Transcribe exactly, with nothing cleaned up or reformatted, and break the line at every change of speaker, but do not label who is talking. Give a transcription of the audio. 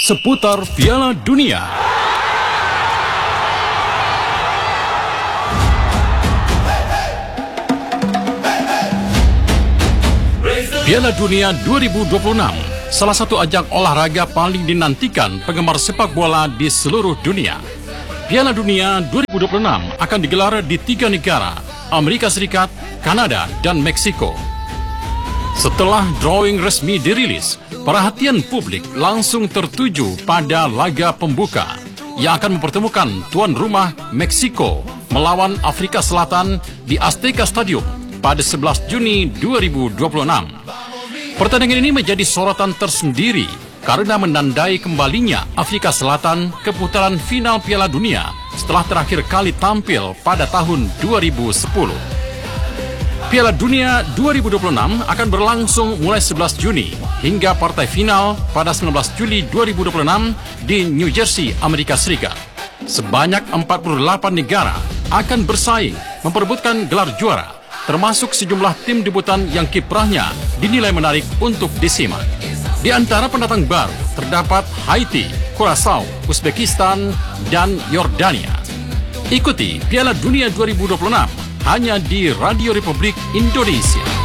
seputar Piala Dunia. Piala Dunia dua ribu dua puluh enam, salah satu ajang olahraga paling dinantikan penggemar sepak bola di seluruh dunia. Piala Dunia dua ribu dua puluh enam akan digelar di tiga negara, Amerika Serikat, Kanada, dan Meksiko. Setelah drawing resmi dirilis, perhatian publik langsung tertuju pada laga pembuka yang akan mempertemukan tuan rumah Meksiko melawan Afrika Selatan di Azteca Stadium pada sebelas Juni dua ribu dua puluh enam. Pertandingan ini menjadi sorotan tersendiri karena menandai kembalinya Afrika Selatan ke putaran final Piala Dunia setelah terakhir kali tampil pada tahun dua ribu sepuluh. Piala Dunia dua ribu dua puluh enam akan berlangsung mulai sebelas Juni hingga partai final pada sembilan belas Juli dua ribu dua puluh enam di New Jersey, Amerika Serikat. Sebanyak empat puluh delapan negara akan bersaing memperebutkan gelar juara, termasuk sejumlah tim debutan yang kiprahnya dinilai menarik untuk disimak. Di antara pendatang baru terdapat Haiti, Curaçao, Uzbekistan, dan Yordania. Ikuti Piala Dunia dua ribu dua puluh enam hanya di Radio Republik Indonesia.